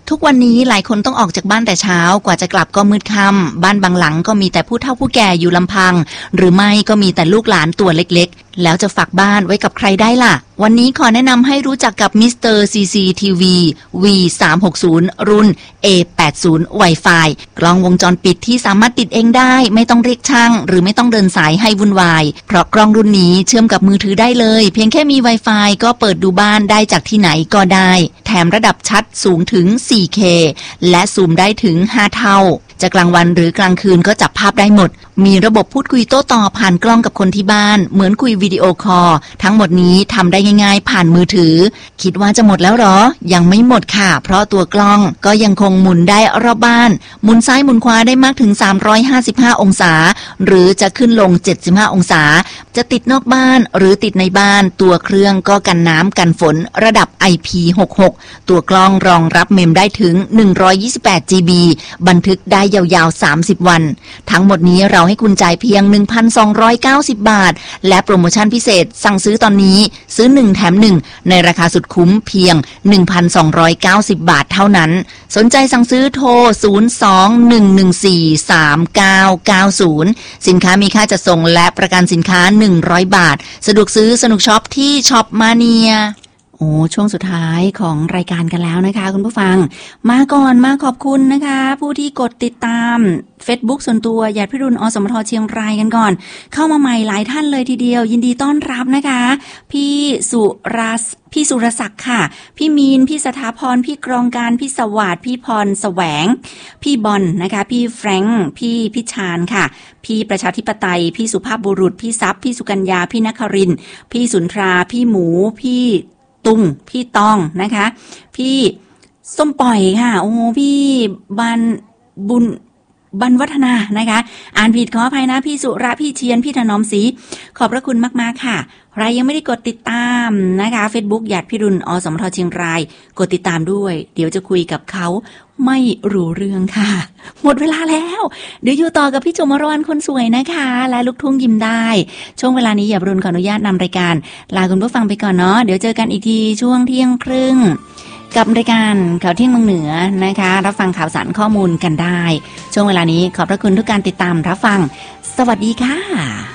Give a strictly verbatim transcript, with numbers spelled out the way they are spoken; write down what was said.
ทุกวันนี้หลายคนต้องออกจากบ้านแต่เช้ากว่าจะกลับก็มืดค่ำบ้านบางหลังก็มีแต่ผู้เฒ่าผู้แก่อยู่ลำพังหรือไม่ก็มีแต่ลูกหลานตัวเล็กๆแล้วจะฝากบ้านไว้กับใครได้ล่ะวันนี้ขอแนะนำให้รู้จักกับมิสเตอร์ ซี ซี ที วี วี สามหกศูนย์ รุ่น เอ แปดสิบ Wi-Fi กล้องวงจรปิดที่สามารถติดเองได้ไม่ต้องเรียกช่างหรือไม่ต้องเดินสายให้วุ่นวายเพราะกล้องรุ่นนี้เชื่อมกับมือถือได้เลยเพียงแค่มี Wi-Fi ก็เปิดดูบ้านได้จากที่ไหนก็ได้แถมระดับชัดสูงถึง โฟร์เค และซูมได้ถึงห้าเท่าจะกลางวันหรือกลางคืนก็จับภาพได้หมดมีระบบพูดคุยโต้ตอบผ่านกล้องกับคนที่บ้านเหมือนคุยวิดีโอคอลทั้งหมดนี้ทำได้ง่ายๆผ่านมือถือคิดว่าจะหมดแล้วหรอยังไม่หมดค่ะเพราะตัวกล้องก็ยังคงหมุนได้รอบบ้านหมุนซ้ายหมุนขวาได้มากถึงสามร้อยห้าสิบห้าองศาหรือจะขึ้นลงเจ็ดสิบห้าองศาจะติดนอกบ้านหรือติดในบ้านตัวเครื่องก็กันน้ำกันฝนระดับ ไอ พี หกสิบหก ตัวกล้องรองรับเมมได้ถึงหนึ่งร้อยยี่สิบแปด จี บี บันทึกได้ยาวๆสามสิบวันทั้งหมดนี้เราให้คุณจ่ายเพียง หนึ่งพันสองร้อยเก้าสิบ บาทและโปรโมชั่นพิเศษสั่งซื้อตอนนี้ซื้อหนึ่งแถมหนึ่งในราคาสุดคุ้มเพียง หนึ่งพันสองร้อยเก้าสิบ บาทเท่านั้นสนใจสั่งซื้อโทรศูนย์ สอง หนึ่ง หนึ่ง สี่ สาม เก้า เก้า ศูนย์สินค้ามีค่าจัดส่งและประกันสินค้าหนึ่งร้อยบาทสะดวกซื้อสนุกช็อปที่ช็อปมาเนียโอ้ช่วงสุดท้ายของรายการกันแล้วนะคะคุณผู้ฟังมาก่อนมาขอบคุณนะคะผู้ที่กดติดตาม Facebook ส่วนตัวญาติพิรุณอสมทเชียงรายกันก่อนเข้ามาใหม่หลายท่านเลยทีเดียวยินดีต้อนรับนะคะพี่สุรัสพี่สุรศักดิ์ค่ะพี่มีนพี่สถาพรพี่กรองการพี่สวัสดิ์พี่พรแสวงพี่บอลนะคะพี่แฟรงค์พี่พิชานค่ะพี่ประชาธิปไตยพี่สุภาพบุรุษพี่ซับพี่สุกัญญาพี่นครินทร์พี่สุนทราพี่หมูพี่ตุงพี่ตองนะคะพี่ส้มปล่อยค่ะโอ้พี่บันบุญบรรวัฒนานะคะอ่านผิดขออภัยนะพี่สุระพี่เชียนพี่ถนอมศรีขอบพระคุณมากๆค่ะใครยังไม่ได้กดติดตามนะคะ Facebook หยาดพิรุณอสมทเชียงรายกดติดตามด้วยเดี๋ยวจะคุยกับเขาไม่รู้เรื่องค่ะหมดเวลาแล้วเดี๋ยวอยู่ต่อกับพี่จมรวันคนสวยนะคะและลูกทุ่งยิ้มได้ช่วงเวลานี้หยาดพิรุณขออนุญาตนำรายการลาคุณผู้ฟังไปก่อนเนาะเดี๋ยวเจอกันอีกทีช่วงเที่ยงครึ่งกับรายการข่าวเที่ยงเมืองเหนือนะคะรับฟังข่าวสารข้อมูลกันได้ช่วงเวลานี้ขอบพระคุณทุกการติดตามรับฟังสวัสดีค่ะ